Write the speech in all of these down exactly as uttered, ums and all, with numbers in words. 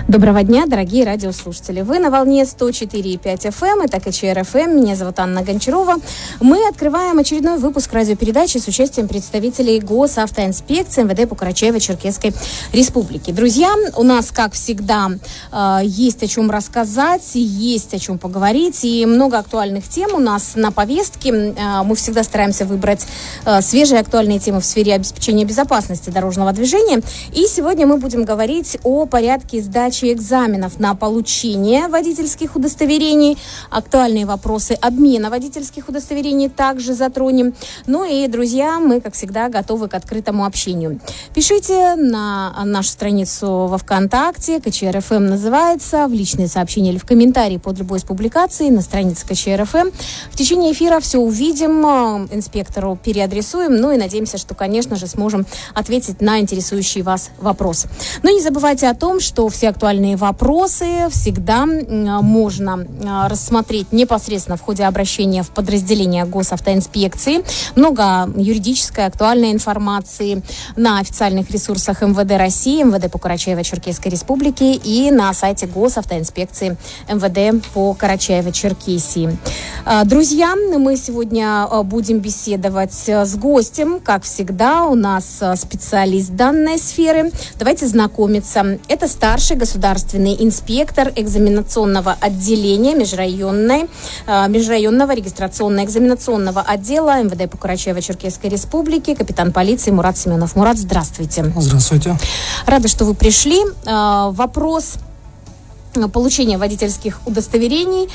Доброго дня, дорогие радиослушатели. Вы на волне сто четыре и пять эф эм, это ка че эр эф эм. Меня зовут Анна Гончарова. Мы открываем очередной выпуск радиопередачи с участием представителей Госавтоинспекции эм вэ дэ по Карачаево-Черкесской Республике. Друзья, у нас, как всегда, есть о чем рассказать, есть о чем поговорить, и много актуальных тем у нас на повестке. Мы всегда стараемся выбрать свежие актуальные темы в сфере обеспечения безопасности дорожного движения. И сегодня мы будем говорить о порядке сдачи экзаменов на получение водительских удостоверений. Актуальные вопросы обмена водительских удостоверений также затронем. Ну и, друзья, мы, как всегда, готовы к открытому общению. Пишите на нашу страницу во ВКонтакте, ка че эр эф эм называется, в личные сообщения или в комментарии под любой из публикаций на странице ка че эр эф эм. В течение эфира все увидим, инспектору переадресуем, ну и надеемся, что, конечно же, сможем ответить на интересующий вас вопрос. Но не забывайте о том, что все актуальные вопросы всегда можно рассмотреть непосредственно в ходе обращения в подразделение Госавтоинспекции. Много юридической, актуальной информации на официальных ресурсах эм вэ дэ России, эм вэ дэ по Карачаево-Черкесской Республике и на сайте Госавтоинспекции эм вэ дэ по Карачаево-Черкесии. Друзья, мы сегодня будем беседовать с гостем. Как всегда, у нас специалист данной сферы. Давайте знакомиться. Это старший государственный инспектор экзаменационного отделения межрайонной, межрайонного регистрационно-экзаменационного отдела эм вэ дэ по Карачаево-Черкесской Республике, капитан полиции Мурат Семенов. Мурат, здравствуйте. Здравствуйте. Рада, что вы пришли. Вопрос получения водительских удостоверений,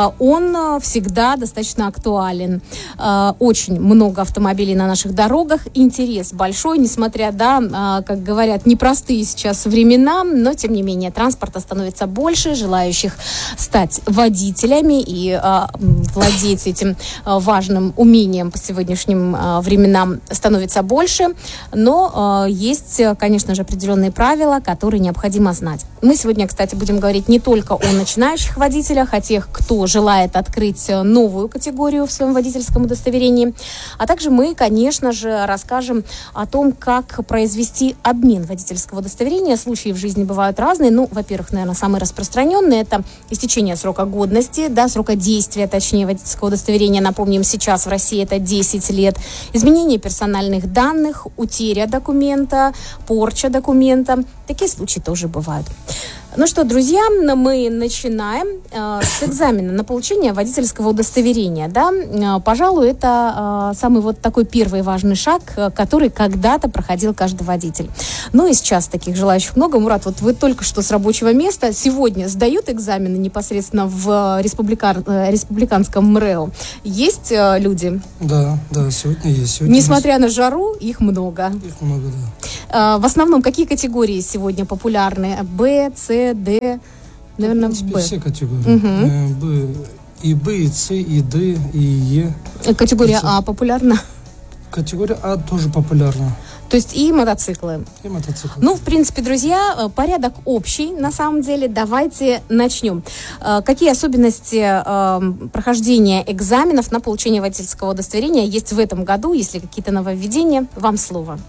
он всегда достаточно актуален. Очень много автомобилей на наших дорогах, интерес большой, несмотря, да, как говорят, непростые сейчас времена, но, тем не менее, транспорта становится больше, желающих стать водителями и владеть этим важным умением по сегодняшним временам становится больше, но есть, конечно же, определенные правила, которые необходимо знать. Мы сегодня, кстати, будем говорить не только о начинающих водителях, о тех, кто желает открыть новую категорию в своем водительском удостоверении, а также мы, конечно же, расскажем о том, как произвести обмен водительского удостоверения. Случаи в жизни бывают разные. Ну, во-первых, наверное, самый распространенный – это истечение срока годности, да, срока действия, точнее, водительского удостоверения. Напомним, сейчас в России это десять лет. Изменение персональных данных, утеря документа, порча документа. Такие случаи тоже бывают. Ну что, друзья, мы начинаем э, с экзамена на получение водительского удостоверения. Да? Э, пожалуй, это э, самый вот такой первый важный шаг, э, который когда-то проходил каждый водитель. Ну и сейчас таких желающих много. Мурат, вот вы только что с рабочего места. Сегодня сдают экзамены непосредственно в республика... э, республиканском МРЭО. Есть э, люди? Да, да, сегодня есть. Сегодня Несмотря есть. на жару, их много. Их много, да. Э, в основном, какие категории сегодня популярны? Б, С, Д, наверное, в принципе, Б. все категории. Угу. Б, и Б, и С, и Д, и Е. Категория и А популярна? Категория А тоже популярна. То есть и мотоциклы. И мотоциклы. Ну, в принципе, друзья, порядок общий, на самом деле. Давайте начнем. Какие особенности э, прохождения экзаменов на получение водительского удостоверения есть в этом году? Если какие-то нововведения, вам слово.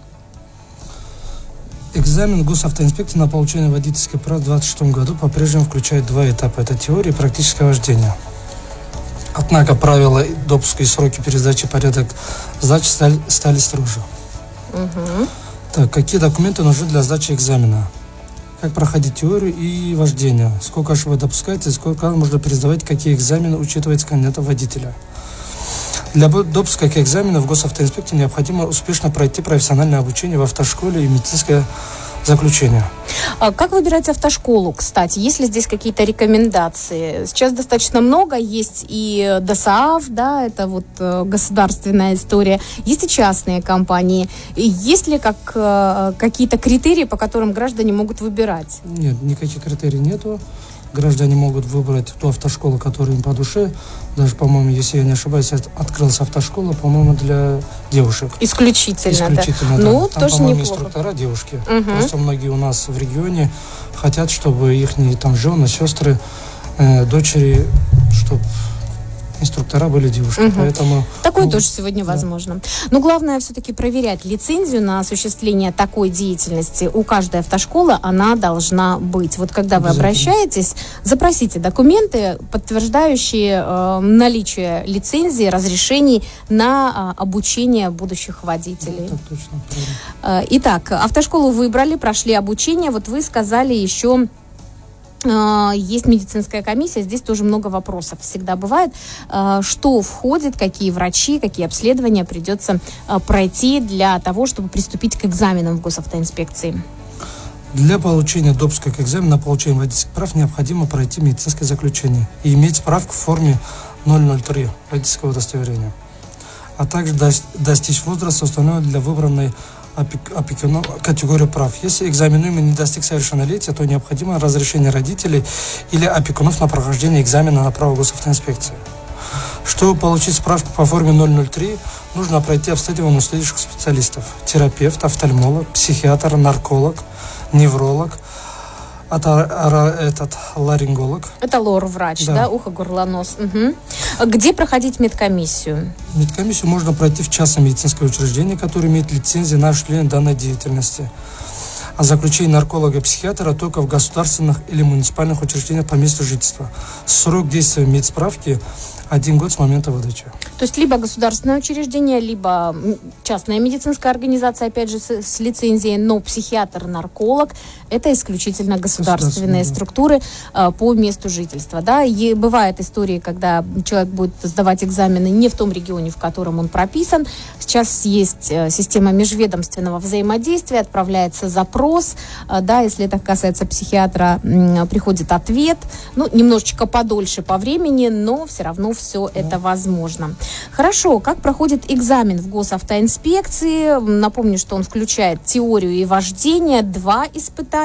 Экзамен Госавтоинспекции на получение водительских прав в две тысячи двадцать шестом году по-прежнему включает два этапа. Это теория и практическое вождение. Однако правила допуска и сроки пересдачи, порядок сдачи стали, стали строже. Угу. Так, какие документы нужны для сдачи экзамена? Как проходить теорию и вождение? Сколько же вы допускаете, сколько можно пересдавать, какие экзамены учитывается кандидата водителя? Для допуска к экзамену в Госавтоинспекции необходимо успешно пройти профессиональное обучение в автошколе и медицинское заключение. А как выбирать автошколу, кстати? Есть ли здесь какие-то рекомендации? Сейчас достаточно много. Есть и ДОСААФ, да, это вот э, государственная история. Есть и частные компании. Есть ли как, э, какие-то критерии, по которым граждане могут выбирать? Нет, никаких критерий нету. Граждане могут выбрать ту автошколу, которая им по душе. Даже, по-моему, если я не ошибаюсь, открылась автошкола, по-моему, для девушек. Исключительно, Исключительно, да. да. Ну, там, тоже по-моему, неплохо. инструктора девушки. Угу. Просто многие у нас в регионе хотят, чтобы их там жены, сестры, э, дочери, чтобы инструктора были девушки. Угу. Поэтому, Такое ну, тоже сегодня да. возможно. Но главное все-таки проверять лицензию на осуществление такой деятельности. У каждой автошколы она должна быть. Вот когда вы обращаетесь, запросите документы, подтверждающие э, наличие лицензии, разрешений на э, обучение будущих водителей. Да, так точно, э, итак, автошколу выбрали, прошли обучение. Вот вы сказали еще... Есть медицинская комиссия, здесь тоже много вопросов всегда бывает. Что входит, какие врачи, какие обследования придется пройти для того, чтобы приступить к экзаменам в госавтоинспекции? Для получения допуска к экзамену на получение водительских прав необходимо пройти медицинское заключение и иметь справку в форме ноль ноль три водительского удостоверения, а также достичь возраста, установленного для выбранной опекуна категорию прав. Если экзаменуемый не достиг совершеннолетия, то необходимо разрешение родителей или опекунов на прохождение экзамена на право госавтоинспекции. Чтобы получить справку по форме ноль ноль три, нужно пройти обследование у следующих специалистов: терапевт, офтальмолог, психиатр, нарколог, невролог, это, этот ларинголог. Это лор-врач, да, да? Ухо, горло, нос. Угу. Где проходить медкомиссию? Медкомиссию можно пройти в частном медицинском учреждении, которое имеет лицензию на осуществление данной деятельности. А заключение нарколога и психиатра только в государственных или муниципальных учреждениях по месту жительства. Срок действия медсправки один год с момента выдачи. То есть либо государственное учреждение, либо частная медицинская организация, опять же, с, с лицензией, но психиатр, нарколог – это исключительно государственные структуры э, по месту жительства. Да? И бывают истории, когда человек будет сдавать экзамены не в том регионе, в котором он прописан. Сейчас есть э, система межведомственного взаимодействия, отправляется запрос, э, да, если это касается психиатра, э, приходит ответ, ну, немножечко подольше по времени, но все равно все это возможно. Хорошо, как проходит экзамен в госавтоинспекции? Напомню, что он включает теорию и вождение, два испытания.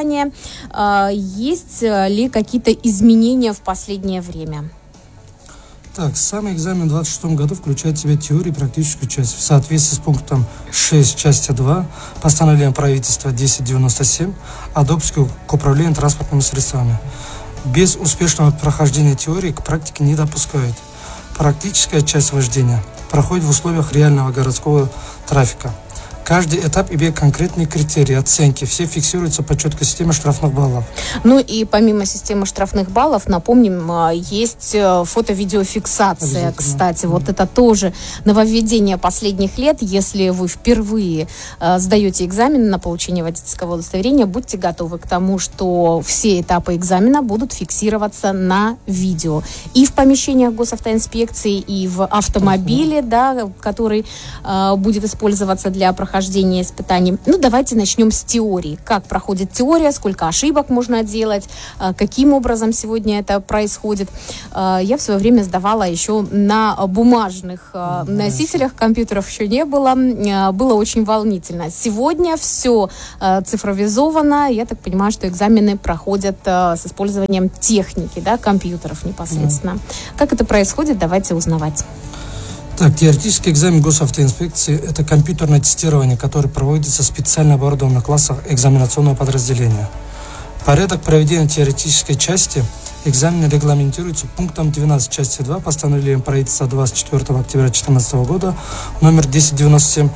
Есть ли какие-то изменения в последнее время? Так, самый экзамен в двадцать шестом году включает в себя теорию и практическую часть. В соответствии с пунктом шесть части два постановления правительства тысяча девяносто семь о допуске к управлению транспортными средствами. Без успешного прохождения теории к практике не допускают. Практическая часть вождения проходит в условиях реального городского трафика. Каждый этап имеет конкретные критерии оценки. Все фиксируются по четкой системе штрафных баллов. Ну и помимо системы штрафных баллов, напомним, есть фото-видеофиксация, кстати. Mm-hmm. Вот это тоже нововведение последних лет. Если вы впервые э, сдаете экзамен на получение водительского удостоверения, будьте готовы к тому, что все этапы экзамена будут фиксироваться на видео. И в помещениях госавтоинспекции, и в автомобиле, mm-hmm. да, который э, будет использоваться для прохождения прохождения испытаний. Ну, давайте начнем с теории. Как проходит теория, сколько ошибок можно делать, каким образом сегодня это происходит. Я в свое время сдавала еще на бумажных носителях, компьютеров еще не было. Было очень волнительно. Сегодня все цифровизовано. Я так понимаю, что экзамены проходят с использованием техники, да, компьютеров непосредственно. Mm. Как это происходит, давайте узнавать. Так, теоретический экзамен госавтоинспекции – это компьютерное тестирование, которое проводится в специально оборудованных классах экзаменационного подразделения. Порядок проведения теоретической части экзамена регламентируется пунктом двенадцать части два постановлением правительства двадцать четвёртого октября две тысячи четырнадцатого года номер тысяча девяносто семь,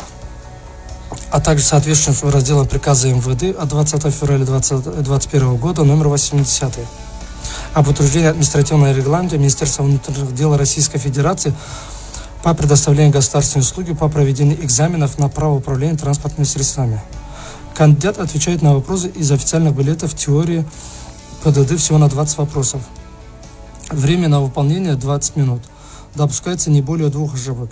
а также соответствующим разделом приказа эм вэ дэ от двадцатого февраля две тысячи двадцать первого года номер восемьдесят. Об утверждении административного регламента Министерства внутренних дел Российской Федерации по предоставлению государственной услуги по проведению экзаменов на право управления транспортными средствами. Кандидат отвечает на вопросы из официальных билетов теории пэ дэ дэ всего на двадцать вопросов. Время на выполнение двадцать минут. Допускается не более двух ошибок.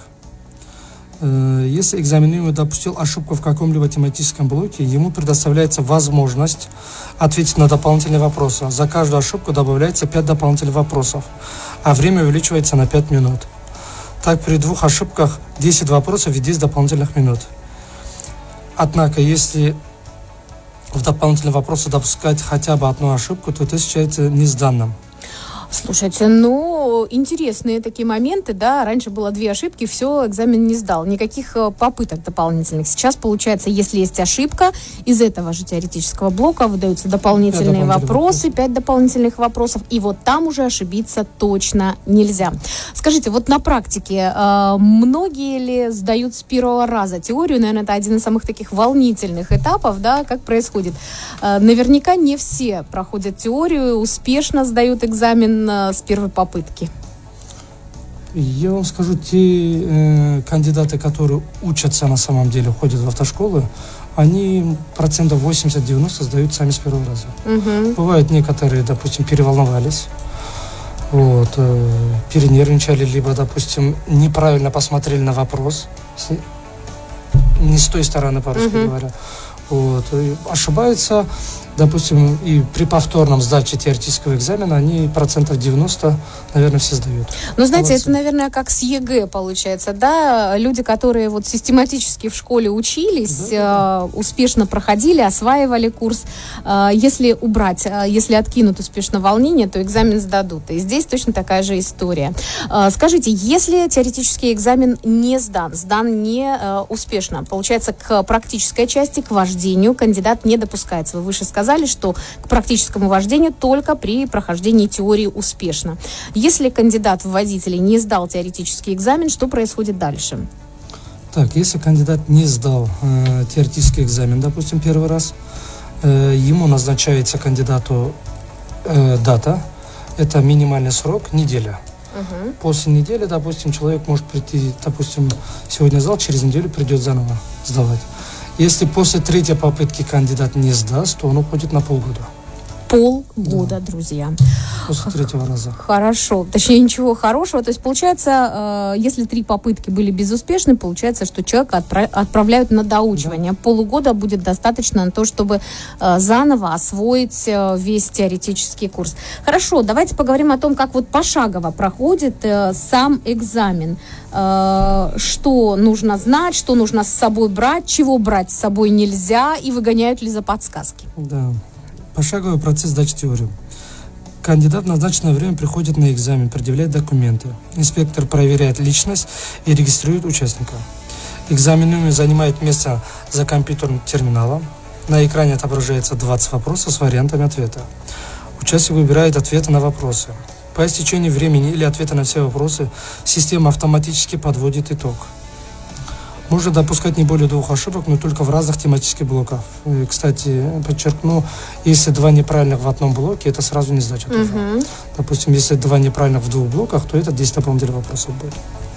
Если экзаменуемый допустил ошибку в каком-либо тематическом блоке, ему предоставляется возможность ответить на дополнительные вопросы. За каждую ошибку добавляется пять дополнительных вопросов, а время увеличивается на пять минут. Так, при двух ошибках десять вопросов и десять дополнительных минут. Однако, если в дополнительные вопросы допускать хотя бы одну ошибку, то это считается несданным. Слушайте, ну, ну, интересные такие моменты, да, раньше было две ошибки, все, экзамен не сдал, никаких попыток дополнительных. Сейчас, получается, если есть ошибка, из этого же теоретического блока выдаются дополнительные вопросы, пять дополнительных вопросов, и вот там уже ошибиться точно нельзя. Скажите, вот на практике э, многие ли сдают с первого раза теорию? Наверное, это один из самых таких волнительных этапов, да, как происходит. Э, наверняка не все проходят теорию, успешно сдают экзамен э, с первой попытки. Я вам скажу, те э, кандидаты, которые учатся на самом деле, ходят в автошколы, они процентов восемьдесят-девяносто сдают сами с первого раза. Угу. Бывают некоторые, допустим, переволновались, вот, э, перенервничали, либо, допустим, неправильно посмотрели на вопрос, с, не с той стороны, по-русски угу. говоря. Вот, ошибаются, допустим, и при повторном сдаче теоретического экзамена они процентов девяносто, наверное, все сдают. Ну, знаете, молодцы. Это, наверное, как с ЕГЭ получается, да? Люди, которые вот систематически в школе учились, да, э, успешно проходили, осваивали курс. Э, если убрать, э, если откинут успешно волнение, то экзамен сдадут. И здесь точно такая же история. Э, скажите, если теоретический экзамен не сдан, сдан не э, успешно, получается, к практической части, к вождению, кандидат не допускается. Вы выше сказали, что к практическому вождению только при прохождении теории успешно. Если кандидат в водители не сдал теоретический экзамен, что происходит дальше? Так, если кандидат не сдал э, теоретический экзамен, допустим, первый раз, э, ему назначается кандидату э, дата, это минимальный срок, неделя. Угу. После недели, допустим, человек может прийти, допустим, сегодня сдал, через неделю придет заново сдавать. Если после третьей попытки кандидат не сдаст, то он уходит на полгода. Полгода, да. Друзья. После третьего раза. Хорошо. Точнее, ничего хорошего. То есть, получается, если три попытки были безуспешны, получается, что человека отправ... отправляют на доучивание. Да. Полугода будет достаточно на то, чтобы заново освоить весь теоретический курс. Хорошо, давайте поговорим о том, как вот пошагово проходит сам экзамен. Что нужно знать, что нужно с собой брать, чего брать с собой нельзя, и выгоняют ли за подсказки. Да. Пошаговый процесс сдачи теории. Кандидат в назначенное время приходит на экзамен, предъявляет документы. Инспектор проверяет личность и регистрирует участника. Экзаменуемый занимает место за компьютерным терминалом. На экране отображается двадцать вопросов с вариантами ответа. Участник выбирает ответы на вопросы. По истечении времени или ответа на все вопросы система автоматически подводит итог. Можно допускать не более двух ошибок, но только в разных тематических блоках. И, кстати, подчеркну, если два неправильных в одном блоке, это сразу не сдача. Uh-huh. Допустим, если два неправильных в двух блоках, то это десять дополнительных вопросов будет.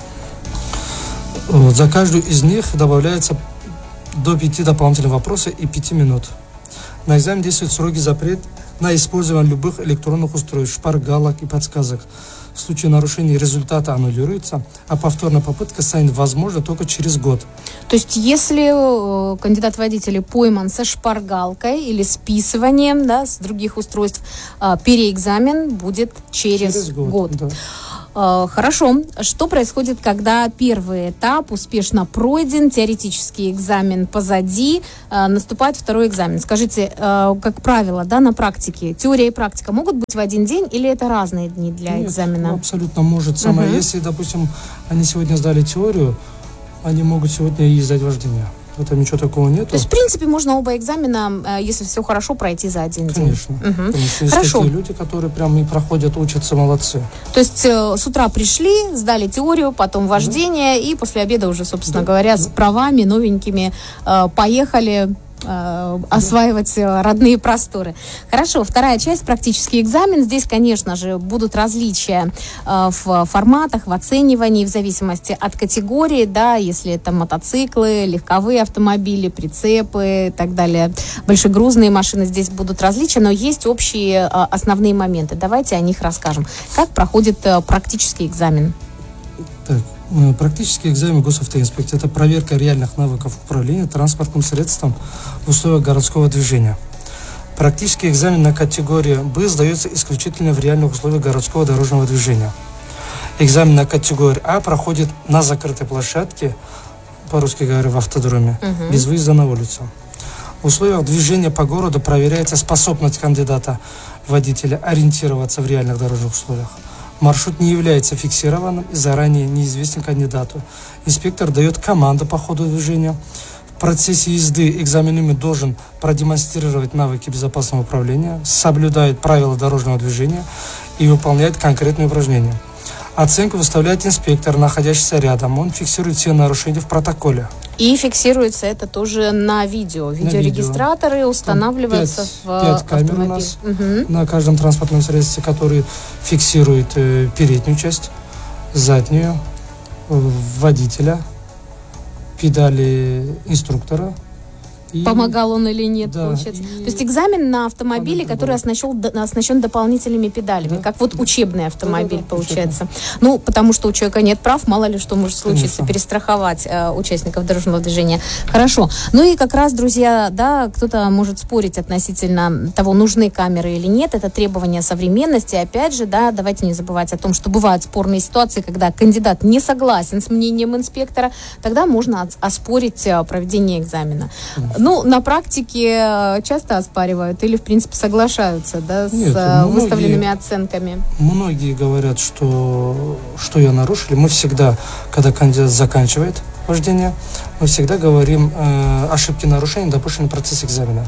Вот. За каждую из них добавляется до пяти дополнительных вопросов и пяти минут. На экзамен действует строгий запрет на использование любых электронных устройств, шпаргалок и подсказок. В случае нарушения результата аннулируется, а повторная попытка станет возможна только через год. То есть, если э, кандидат в водители пойман со шпаргалкой или списыванием, да, с других устройств, э, переэкзамен будет через, через год. год. Да. Хорошо. Что происходит, когда первый этап успешно пройден, теоретический экзамен позади, наступает второй экзамен? Скажите, как правило, да, на практике, теория и практика могут быть в один день или это разные дни для Нет, экзамена? Ну, абсолютно может. Самое, угу. Если, допустим, они сегодня сдали теорию, они могут сегодня и сдать вождение. Это ничего такого нет. То есть, в принципе, можно оба экзамена, если все хорошо, пройти за один Конечно. день. Угу. Конечно. Есть Хорошо. такие люди, которые прям и проходят, учатся, молодцы. То есть, э, с утра пришли, сдали теорию, потом вождение, да. И после обеда уже, собственно да. говоря, да. с правами новенькими э, поехали э, осваивать да. родные просторы. Хорошо, вторая часть, практический экзамен. Здесь, конечно же, будут различия э, в форматах, в оценивании, в зависимости от категории, да, если это мотоциклы, легковые автомобили, прицепы и так далее, большегрузные машины, здесь будут различия, но есть общие э, основные моменты. Давайте о них расскажем. Как проходит э, практический экзамен? Так. Практический экзамен госавтоинспекции – это проверка реальных навыков управления транспортным средством в условиях городского движения. Практический экзамен на категории «Б» сдается исключительно в реальных условиях городского дорожного движения. Экзамен на категорию «А» проходит на закрытой площадке, по-русски говоря, в автодроме, угу. без выезда на улицу. В условиях движения по городу проверяется способность кандидата-водителя ориентироваться в реальных дорожных условиях. Маршрут не является фиксированным и заранее неизвестен кандидату. Инспектор дает команду по ходу движения. В процессе езды экзаменуемый должен продемонстрировать навыки безопасного управления, соблюдает правила дорожного движения и выполняет конкретные упражнения. Оценку выставляет инспектор, находящийся рядом. Он фиксирует все нарушения в протоколе. И фиксируется это тоже на видео. Видеорегистраторы видео. устанавливаются пять, в пять камер автомобиль. у нас угу. на каждом транспортном средстве, которые фиксируют э, переднюю часть, заднюю, э, водителя, педали инструктора. И... Помогал он или нет, да, получается. и... То есть экзамен на автомобиле, Помогал. который оснащен, оснащен дополнительными педалями, да. как вот учебный автомобиль, да, да, получается. Учебный. Ну, потому что у человека нет прав, мало ли что может случиться, Конечно. перестраховать э, участников дорожного движения. Хорошо. Ну и как раз, друзья, да, кто-то может спорить относительно того, нужны камеры или нет. Это требование современности. Опять же, да, давайте не забывать о том, что бывают спорные ситуации, когда кандидат не согласен с мнением инспектора, тогда можно оспорить проведение экзамена. Конечно. Ну, на практике часто оспаривают или, в принципе, соглашаются, да, с Нет, многие, выставленными оценками? Многие говорят, что, что я нарушили. Мы всегда, когда кандидат заканчивает вождение, мы всегда говорим э, ошибки нарушения, допущенные в процессе экзамена.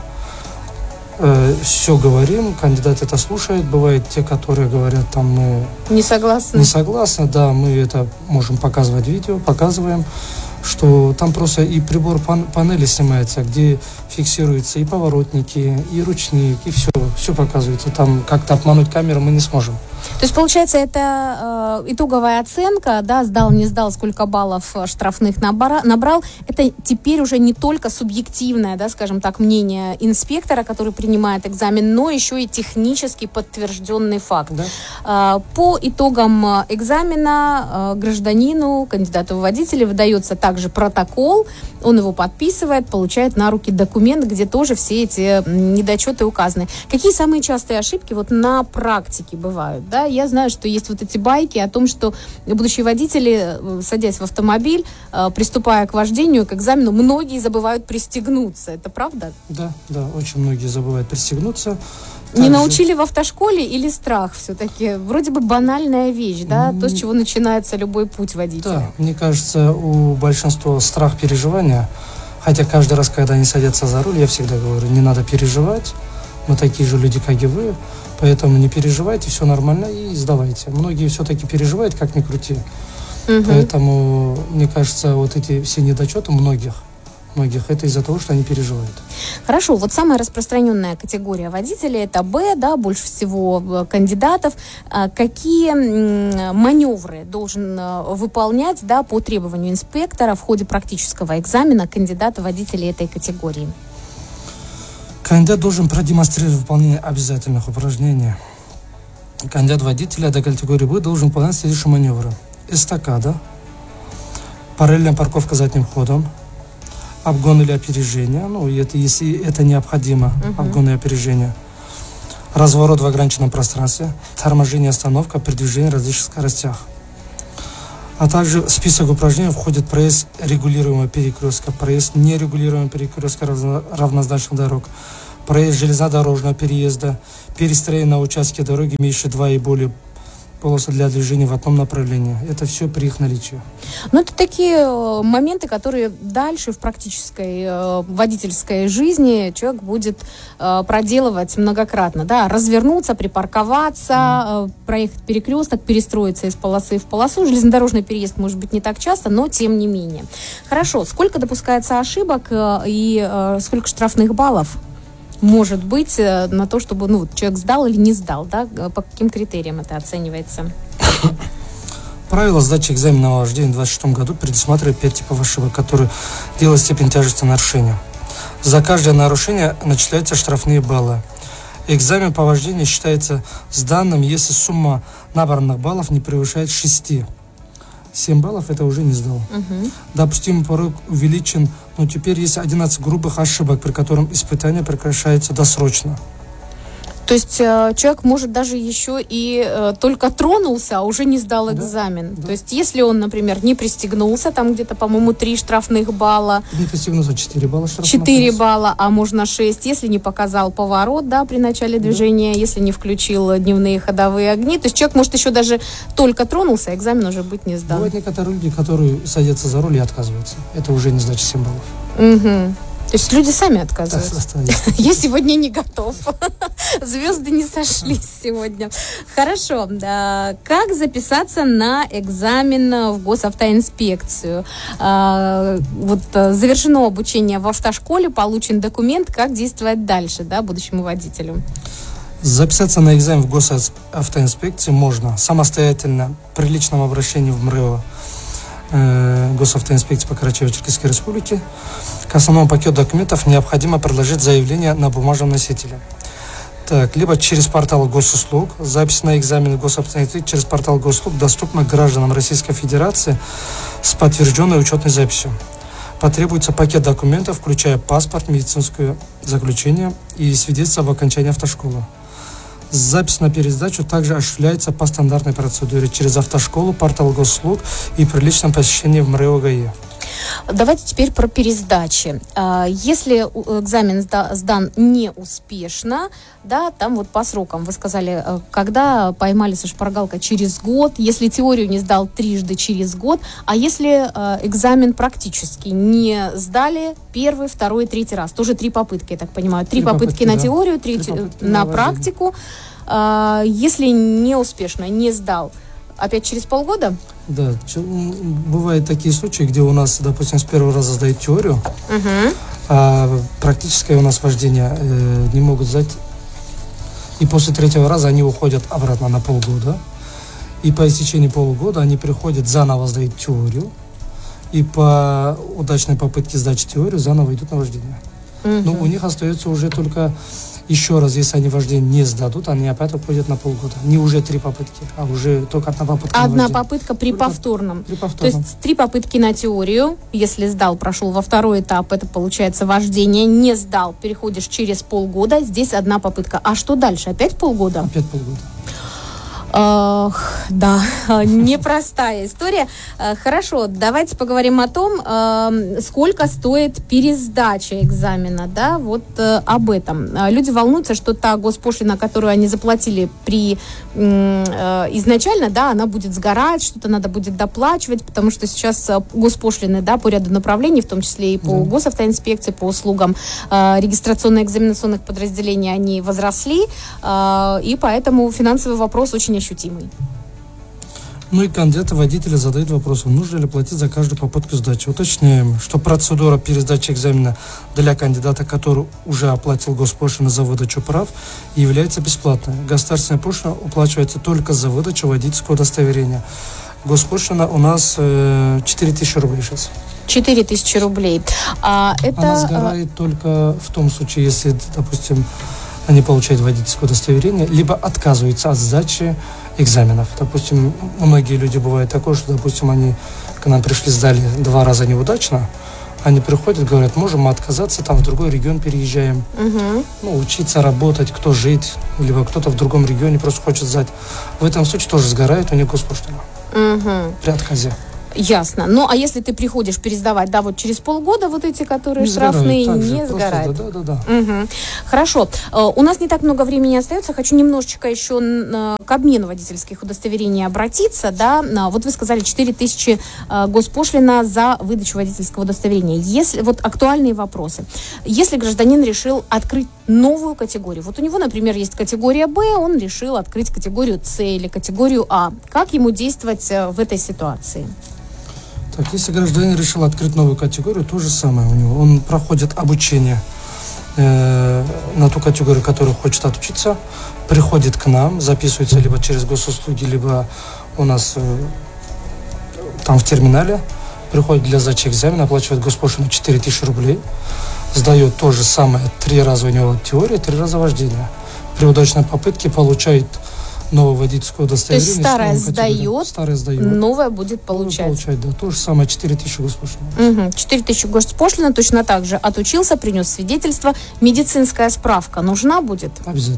Э, все говорим, кандидат это слушает. Бывают те, которые говорят, там мы... Не согласны? Не согласны, да, мы это можем показывать видео, показываем, что там просто и прибор пан- панели снимается, где фиксируются и поворотники, и ручник, и все, все показывается. Там как-то обмануть камеру мы не сможем. То есть, получается, это э, итоговая оценка, да, сдал, не сдал, сколько баллов штрафных набора, набрал. Это теперь уже не только субъективное, да, скажем так, мнение инспектора, который принимает экзамен, но еще и технически подтвержденный факт. Да. Э, по итогам экзамена э, гражданину, кандидату в водители, выдается также протокол, он его подписывает, получает на руки документ, где тоже все эти недочеты указаны. Какие самые частые ошибки вот на практике бывают, да? Я знаю, что есть вот эти байки о том, что будущие водители, садясь в автомобиль, приступая к вождению, к экзамену, многие забывают пристегнуться. Это правда? Да, да, очень многие забывают пристегнуться. Не Также... научили в автошколе или страх все-таки? Вроде бы банальная вещь, да? Mm. То, с чего начинается любой путь водителя. Да, мне кажется, у большинства страх переживания. Хотя каждый раз, когда они садятся за руль, я всегда говорю, не надо переживать. Мы такие же люди, как и вы. Поэтому не переживайте, все нормально и сдавайте. Многие все-таки переживают, как ни крути. Угу. Поэтому, мне кажется, вот эти все недочеты многих, многих, это из-за того, что они переживают. Хорошо, вот самая распространенная категория водителей это Б, да, больше всего кандидатов. Какие маневры должен выполнять, да, по требованию инспектора в ходе практического экзамена кандидата водителей этой категории? Кандидат должен продемонстрировать выполнение обязательных упражнений. Кандидат водителя до категории Б должен выполнять следующие маневры. Эстакада, параллельная парковка задним ходом, обгон или опережение, ну, это, если это необходимо, uh-huh. обгон и опережение, разворот в ограниченном пространстве, торможение, остановка при движении в различных скоростях. А также в список упражнений входит проезд регулируемого перекрестка, проезд нерегулируемого перекрестка равнозначных дорог, проезд железнодорожного переезда, перестроение на участке дороги, имеющие два и более полосы для движения в одном направлении. Это все при их наличии. Ну, это такие моменты, которые дальше в практической э, водительской жизни человек будет э, проделывать многократно. Да? Развернуться, припарковаться, mm. э, проехать перекресток, перестроиться из полосы в полосу. Железнодорожный переезд может быть не так часто, но тем не менее. Хорошо. Сколько допускается ошибок э, и э, сколько штрафных баллов может быть на то, чтобы, ну, человек сдал или не сдал, да? По каким критериям это оценивается? Правила сдачи экзамена на вождение в двадцать шестом году предусматривает пять типов ошибок, которые делают степень тяжести нарушения. За каждое нарушение начисляются штрафные баллы. Экзамен по вождению считается сданным, если сумма набранных баллов не превышает шести. семь баллов это уже не сдал. Угу. Допустимый порог увеличен, но теперь есть одиннадцать грубых ошибок, при которых испытание прекращается досрочно. То есть э, человек может даже еще и э, только тронулся, а уже не сдал экзамен. Да, да. То есть если он, например, не пристегнулся, там где-то, по-моему, три штрафных балла. Не пристегнулся, четыре балла штрафных. четыре балла, а можно шесть. Если не показал поворот, да, при начале движения, да. Если не включил дневные ходовые огни. То есть человек может еще даже только тронулся, а экзамен уже быть не сдан. Бывают некоторые люди, которые садятся за руль и отказываются. Это уже не сдача семь баллов. Угу. То есть люди сами отказываются. Я сегодня не готов. Звезды не сошлись сегодня. Хорошо. Как записаться на экзамен в госавтоинспекцию? Вот завершено обучение в автошколе, получен документ. Как действовать дальше, да, будущему водителю? Записаться на экзамен в госавтоинспекции можно самостоятельно при личном обращении в МРЭО Госавтоинспекции по Карачаево-Черкесской Республике. К основному пакету документов необходимо приложить заявление на бумажном носителе. Так, либо через портал госуслуг. Запись на экзамен в госавтоинспекции через портал госуслуг доступна гражданам Российской Федерации с подтвержденной учетной записью. Потребуется пакет документов, включая паспорт, медицинское заключение и свидетельство об окончании автошколы. Запись на пересдачу также осуществляется по стандартной процедуре через автошколу, портал госуслуг и при личном посещении в МРЭО ГАИ. Давайте теперь про пересдачи. Если экзамен сдан не успешно, да, там вот по срокам вы сказали, когда поймали со шпаргалкой через год, если теорию не сдал трижды через год, а если экзамен практически не сдали первый, второй, третий раз, тоже три попытки, я так понимаю, три, три попытки, попытки на да. теорию, три, три попытки на, на практику, если не успешно, не сдал, опять через полгода? Да, бывают такие случаи, где у нас, допустим, с первого раза сдают теорию, uh-huh. а практическое у нас вождение э, не могут сдать. И после третьего раза они уходят обратно на полгода. И по истечении полугода они приходят, заново сдают теорию. И по удачной попытке сдачи теорию заново идут на вождение. Uh-huh. Но у них остается уже только... Еще раз, если они вождение не сдадут, они опять уходят на полгода. Не уже три попытки, а уже только одна попытка. Одна попытка при только повторном. При повторном. То есть три попытки на теорию. Если сдал, прошел во второй этап, это получается вождение. Не сдал, переходишь через полгода. Здесь одна попытка. А что дальше? Опять полгода? Опять полгода. Uh, да, непростая история. Uh, хорошо, давайте поговорим о том, uh, сколько стоит пересдача экзамена, да, вот uh, об этом. Uh, люди волнуются, что та госпошлина, которую они заплатили при uh, изначально, да, она будет сгорать, что-то надо будет доплачивать, потому что сейчас uh, госпошлины, да, по ряду направлений, в том числе и по mm. госавтоинспекции, по услугам uh, регистрационно-экзаменационных подразделений, они возросли, uh, и поэтому финансовый вопрос очень ощутимый. Ну и кандидаты водители задают вопрос, нужно ли платить за каждую попытку сдачи. Уточняем, что процедура пересдачи экзамена для кандидата, который уже оплатил госпошлину за выдачу прав, является бесплатной. Государственная пошлина уплачивается только за выдачу водительского удостоверения. Госпошлина у нас э, четыре тысячи рублей сейчас. четыре тысячи рублей. А это... Она сгорает только в том случае, если, допустим, они получают водительское удостоверение, либо отказываются от сдачи экзаменов. Допустим, многие люди бывает такое, что, допустим, они к нам пришли, сдали два раза неудачно, они приходят, говорят, можем мы отказаться, там в другой регион переезжаем, угу. ну, учиться, работать, кто жить, либо кто-то в другом регионе просто хочет сдать. В этом случае тоже сгорает у них госпошлина угу. при отказе. Ясно. Ну, а если ты приходишь пересдавать, да, вот через полгода вот эти, которые не штрафные, сгорают, не сгорают. Да, да, да. Угу. Хорошо. У нас не так много времени остается. Хочу немножечко еще к обмену водительских удостоверений обратиться, да. Вот вы сказали четыре тысячи госпошлина за выдачу водительского удостоверения. Если, вот актуальные вопросы. Если гражданин решил открыть новую категорию, вот у него, например, есть категория Б, он решил открыть категорию С или категорию А. Как ему действовать в этой ситуации? Так, если гражданин решил открыть новую категорию, то же самое у него. Он проходит обучение э, на ту категорию, которую хочет отучиться, приходит к нам, записывается либо через госуслуги, либо у нас э, там в терминале, приходит для сдачи экзамена, оплачивает госпошлину четыре тысячи рублей, сдает то же самое, три раза у него теория, три раза вождение. При удачной попытке получает новое водительское удостоверение. То есть старое сдает, старое сдает, новое будет получать. Новое получать, да. То же самое, четыре тысячи госпошлина. Угу. четыре тысячи госпошлина, точно так же отучился, принес свидетельство. Медицинская справка нужна будет? Обязательно.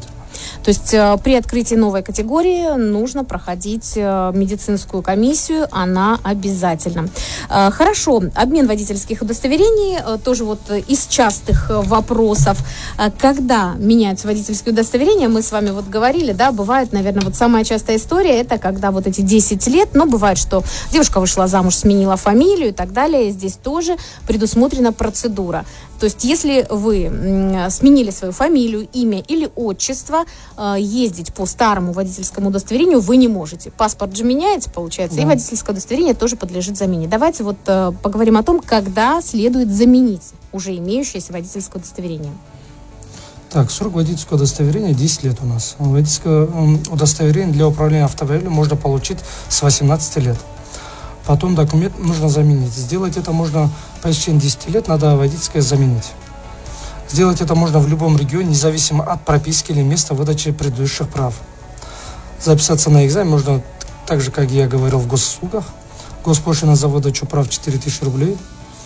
То есть э, при открытии новой категории нужно проходить э, медицинскую комиссию, она обязательна. Э, хорошо, обмен водительских удостоверений, э, тоже вот из частых вопросов. Э, когда меняются водительские удостоверения, мы с вами вот говорили, да, бывает, наверное, вот самая частая история, это когда вот эти десять лет, но бывает, что девушка вышла замуж, сменила фамилию и так далее, здесь тоже предусмотрена процедура. То есть, если вы м, сменили свою фамилию, имя или отчество, э, ездить по старому водительскому удостоверению вы не можете. Паспорт же меняется, получается, да. И водительское удостоверение тоже подлежит замене. Давайте вот э, поговорим о том, когда следует заменить уже имеющееся водительское удостоверение. Так, срок водительского удостоверения десять лет у нас. Водительское удостоверение для управления автомобилем можно получить с восемнадцати лет. Потом документ нужно заменить. Сделать это можно по истечении десяти лет, надо водительское заменить. Сделать это можно в любом регионе, независимо от прописки или места выдачи предыдущих прав. Записаться на экзамен можно так же, как я говорил, в госуслугах. Госпошлина за выдачу прав четыре тысячи рублей.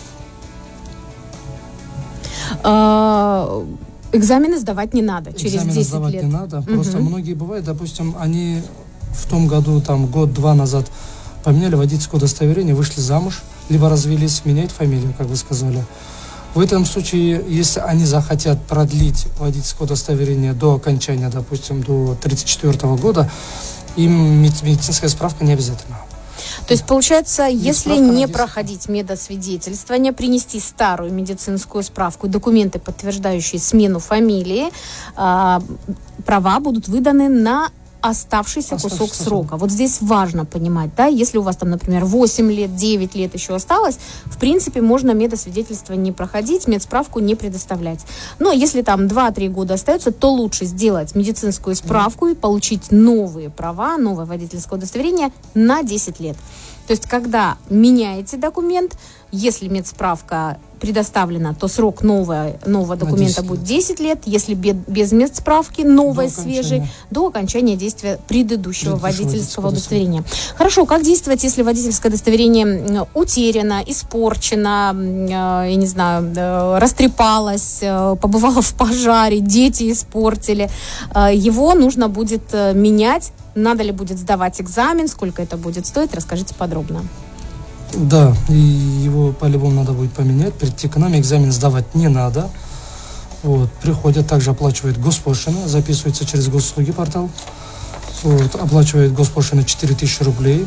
А, экзамены сдавать не надо через экзамены десять сдавать лет. не надо. Угу. Просто многие бывают, допустим, они в том году, там, год-два назад поменяли водительское удостоверение, вышли замуж, либо развелись, меняют фамилию, как вы сказали. В этом случае, если они захотят продлить водительское удостоверение до окончания, допустим, до тридцать четвёртого года, им медицинская справка не обязательна. То есть, получается, и если не проходить медосвидетельствование, принести старую медицинскую справку и документы, подтверждающие смену фамилии, э, права будут выданы на оставшийся Оставшийся кусок срок. срока. Вот здесь важно понимать, да, если у вас там, например, восемь лет, девять лет еще осталось, в принципе, можно медосвидетельство не проходить, медсправку не предоставлять. Но если там два-три года остается, то лучше сделать медицинскую справку и получить новые права, новое водительское удостоверение на десять лет. То есть, когда меняете документ, если медсправка предоставлена, то срок нового, нового документа десять будет десять лет. Если без, без медсправки, новой, До свежей, до окончания действия предыдущего, предыдущего водительского водительского удостоверения. Хорошо, как действовать, если водительское удостоверение утеряно, испорчено, я не знаю, растрепалось, побывало в пожаре, дети испортили? Его нужно будет менять. Надо ли будет сдавать экзамен, сколько это будет стоить, расскажите подробно. Да, и его по-любому надо будет поменять, прийти к нам, экзамен сдавать не надо. Вот, приходят, также оплачивают госпошлину, записываются через госуслуги портал, вот, оплачивают госпошлину четыре тысячи рублей,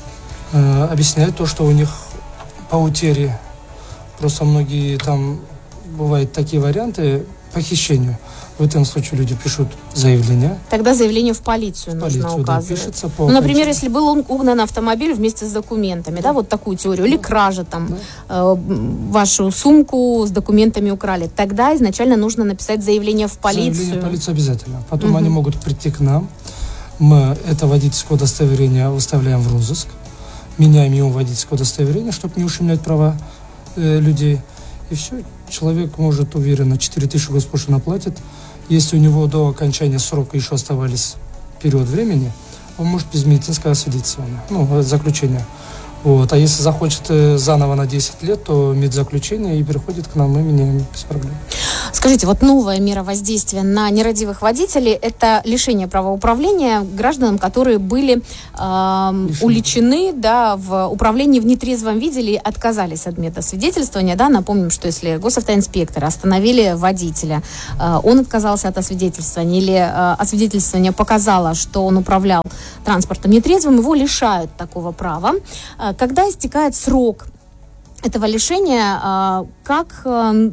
э, объясняют то, что у них по утере, просто многие там бывают такие варианты по хищению. В этом случае люди пишут заявление. Тогда заявление в полицию, в полицию нужно указывать. Да, пишется по ну, например, если был угнан автомобиль вместе с документами, да, да вот такую теорию, или кража там, да. э, вашу сумку с документами украли, тогда изначально нужно написать заявление в полицию. Заявление в полицию обязательно. Потом угу. они могут прийти к нам, мы это водительское удостоверение выставляем в розыск, меняем ему водительское удостоверение, чтобы не ущемлять права э, людей, и все, человек может уверенно четыре тысячи госпошлина платит. Если у него до окончания срока еще оставались период времени, он может без медицинского освидетельствования, ну, заключения. Вот. А если захочет заново на десять лет, то медзаключение и переходит к нам, мы меняем без проблем. Скажите, вот новая мера воздействия на нерадивых водителей – это лишение права управления гражданам, которые были э, уличены, да, в управлении в нетрезвом виде или отказались от медосвидетельствования. Да? Напомним, что если госавтоинспекторы остановили водителя, э, он отказался от освидетельствования или э, освидетельствование показало, что он управлял транспортом нетрезвым, его лишают такого права. Э, когда истекает срок этого лишения, как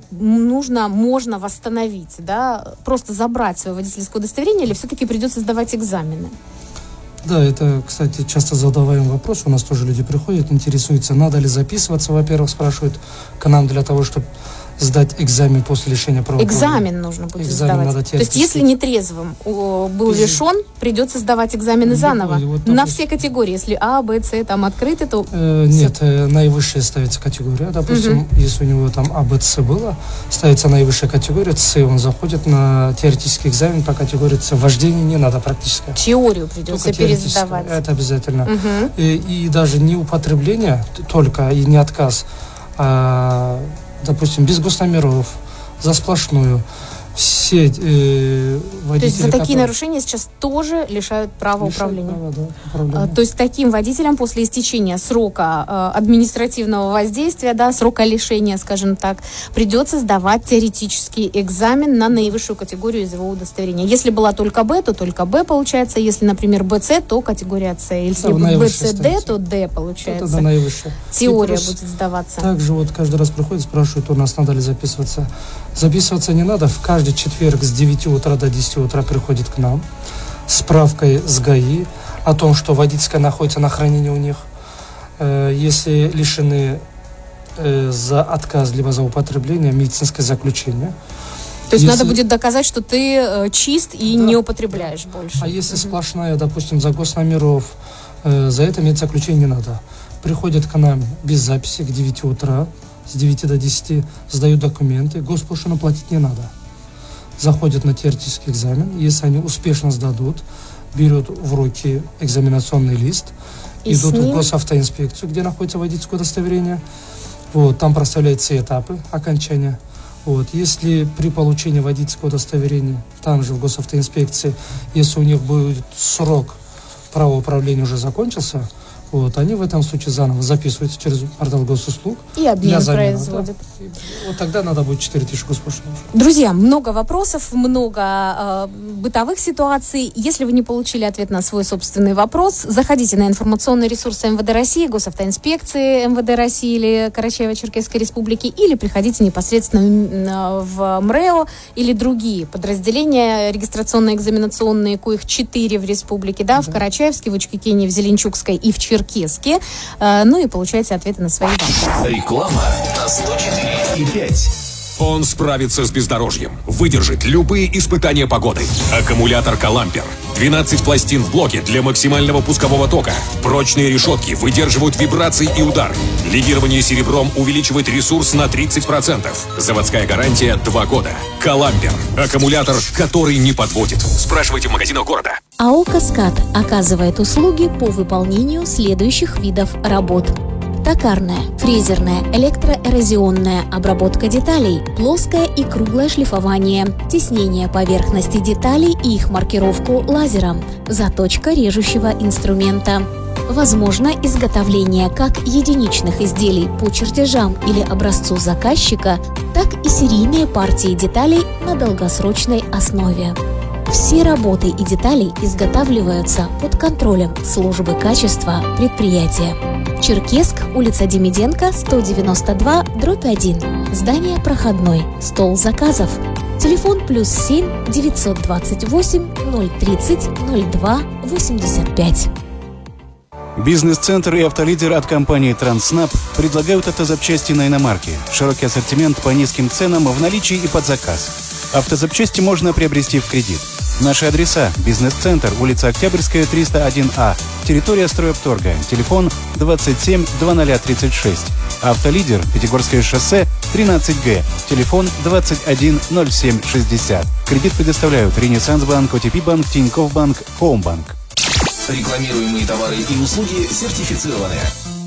нужно, можно восстановить, да, просто забрать свое водительское удостоверение или все-таки придется сдавать экзамены? Да, это, кстати, часто задаваемый вопрос. У нас тоже люди приходят, интересуются, надо ли записываться, во-первых, спрашивают к нам для того, чтобы сдать экзамен после лишения права. Экзамен нужно будет экзамен сдавать. То есть, если нетрезвым был лишен, придется сдавать экзамены заново. Вот, на все категории. Если А, Б, С там открыты, то... Э, нет, э, наивысшая ставится категория. Допустим, угу. если у него там А, Б, С было, ставится наивысшая категория, С, он заходит на теоретический экзамен по категории С. Вождение не надо практически. Теорию придется пересдавать. Это обязательно. Угу. И, и даже не употребление только, и не отказ, а... допустим, без госномеров, за сплошную. все э, водители... То есть за такие которые... нарушения сейчас тоже лишают права лишают управления? Права, да, управления. То есть таким водителям после истечения срока э, административного воздействия, да, срока лишения, скажем так, придется сдавать теоретический экзамен на наивысшую категорию из его удостоверения. Если была только Б, то только Б получается. Если, например, бэ цэ, то категория С. Если да, бэ цэ дэ, то Д получается. Это наивысшая. Теория будет сдаваться. Также вот каждый раз приходит, спрашивают, у нас надо ли записываться. Записываться не надо. В каждый четверг с девяти утра до десяти утра приходит к нам с справкой с ГАИ о том, что водительская находится на хранении у них. Э, если лишены э, за отказ либо за употребление, медицинское заключение. То есть если... надо будет доказать, что ты э, чист и да. не употребляешь больше. А если mm-hmm. сплошная, допустим, за госномеров, э, за это медзаключение не надо. Приходят к нам без записи к девяти утра, с девяти до десяти, сдают документы, госпошлину платить не надо. Заходят на теоретический экзамен, если они успешно сдадут, берут в руки экзаменационный лист, и идут в госавтоинспекцию, где находится водительское удостоверение, вот, там проставляют все этапы окончания. Вот, если при получении водительского удостоверения, там же в госавтоинспекции, если у них будет срок права управления уже закончился, вот, они в этом случае заново записываются через портал госуслуг. И обмен производят. Да? Вот тогда надо будет четыре тысячи госпошлин. Друзья, много вопросов, много э, бытовых ситуаций. Если вы не получили ответ на свой собственный вопрос, заходите на информационные ресурсы эм вэ дэ России, госавтоинспекции эм вэ дэ России или Карачаево-Черкесской Республики, или приходите непосредственно в МРЭО или другие подразделения регистрационно-экзаменационные, коих четыре в республике, да, да. в Карачаевске, в Учкикене, в Зеленчукской и в Черкеске. Черкеске, ну и получайте ответы на свои вопросы. Реклама на сто четыре и пять. Он справится с бездорожьем, выдержит любые испытания погоды. Аккумулятор «Калампер». двенадцать пластин в блоке для максимального пускового тока. Прочные решетки выдерживают вибрации и удары. Легирование серебром увеличивает ресурс на тридцать процентов. Заводская гарантия два года. «Калампер». Аккумулятор, который не подводит. Спрашивайте в магазинах города. АО «Каскад» оказывает услуги по выполнению следующих видов работ. Токарная, фрезерная, электроэрозионная обработка деталей, плоское и круглое шлифование, теснение поверхности деталей и их маркировку лазером, заточка режущего инструмента. Возможно изготовление как единичных изделий по чертежам или образцу заказчика, так и серийные партии деталей на долгосрочной основе. Все работы и детали изготавливаются под контролем службы качества предприятия. Черкесск, улица Демиденко, сто девяносто два, дробь один. Здание проходной. Стол заказов. Телефон плюс семь девятьсот двадцать восемь ноль тридцать ноль два восемьдесят пять. Бизнес-центр и автолидер от компании «Трансснаб» предлагают автозапчасти на иномарки. Широкий ассортимент по низким ценам в наличии и под заказ. Автозапчасти можно приобрести в кредит. Наши адреса: Бизнес-центр, улица Октябрьская, триста один А, территория стройопторга, телефон двадцать семь двадцать тридцать шесть. Автолидер, Пятигорское шоссе, тринадцать Г, телефон двадцать один ноль семь шестьдесят. Кредит предоставляют Ренессанс-банк, о тэ пэ банк, Тинькофф банк, Хоумбанк. Рекламируемые товары и услуги сертифицированы.